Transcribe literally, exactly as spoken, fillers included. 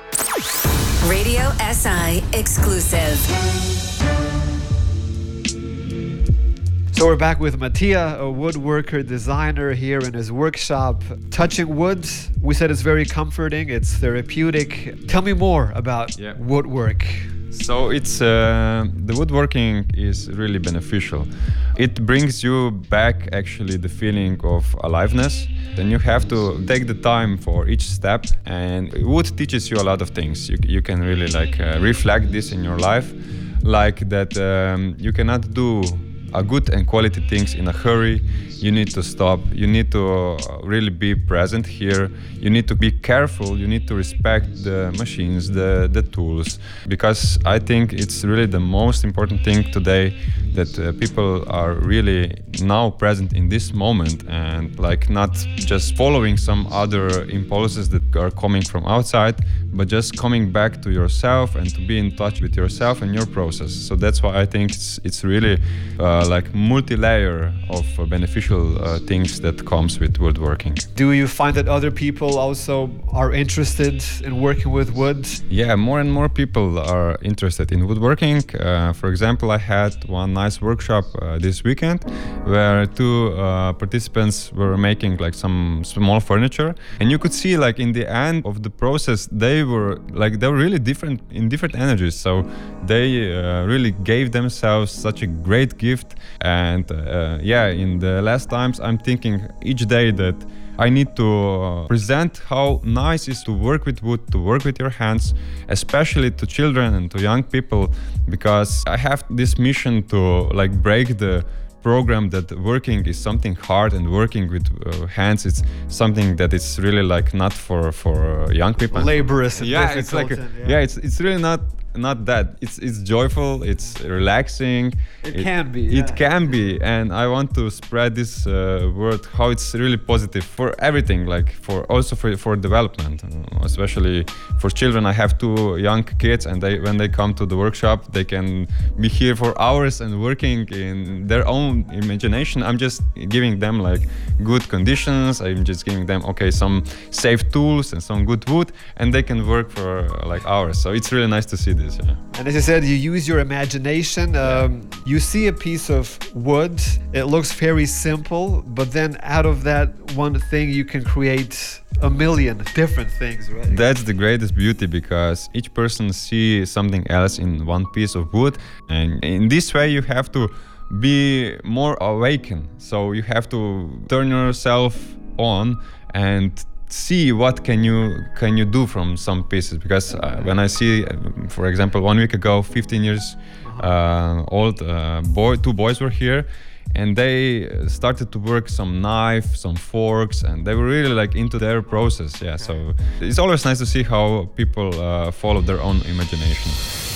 Radio S I exclusive. So we're back with Mattia, a woodworker designer here in his workshop. Touching wood, we said it's very comforting, it's therapeutic. Tell me more about yeah. woodwork. So it's uh, the woodworking is really beneficial. It brings you back actually the feeling of aliveness. Then you have to take the time for each step, and wood teaches you a lot of things. You, you can really like uh, reflect this in your life, like that um, you cannot do a good and quality things in a hurry. You need to stop. You need to really be present here. You need to be careful. You need to respect the machines, the, the tools, because I think it's really the most important thing today that uh, people are really now present in this moment and like not just following some other impulses that are coming from outside, but just coming back to yourself and to be in touch with yourself and your process. So that's why I think it's, it's really uh, like multi-layer of uh, beneficial uh, things that comes with woodworking. Do you find that other people also are interested in working with wood? Yeah, more and more people are interested in woodworking. Uh, for example, I had one nice workshop uh, this weekend where two uh, participants were making like some small furniture, and you could see like in the end of the process they were like they were really different in different energies. So they uh, really gave themselves such a great gift. And uh, yeah, in the last times I'm thinking each day that I need to uh, present how nice it is to work with wood, to work with your hands, especially to children and to young people, because I have this mission to like break the program that working is something hard and working with uh, hands it's something that is really like not for for uh, young people. Laborious and yeah, it's like a, and, yeah. yeah, it's it's really not not that. It's it's joyful. It's relaxing. It, it can be. Yeah. It can be, and I want to spread this uh, word how it's really positive for everything, like for also for for development, especially for children. I have two young kids, and they when they come to the workshop, they can be here for hours and working in their own imagination. I'm just giving them like good conditions. I'm just giving them okay some safe tools and some good wood, and they can work for uh, like hours. So it's really nice to see this. Yeah. And as I said, you use your imagination. Um, you see a piece of wood, it looks very simple, but then out of that one thing you can create a million different things, right? That's the greatest beauty, because each person sees something else in one piece of wood, and in this way you have to be more awakened. So you have to turn yourself on and see what can you can you do from some pieces, because uh, when I see uh, for example one week ago fifteen years uh, old uh, boy two boys were here, and they started to work some knife, some forks, and they were really like into their process. Yeah, so it's always nice to see how people uh, follow their own imagination.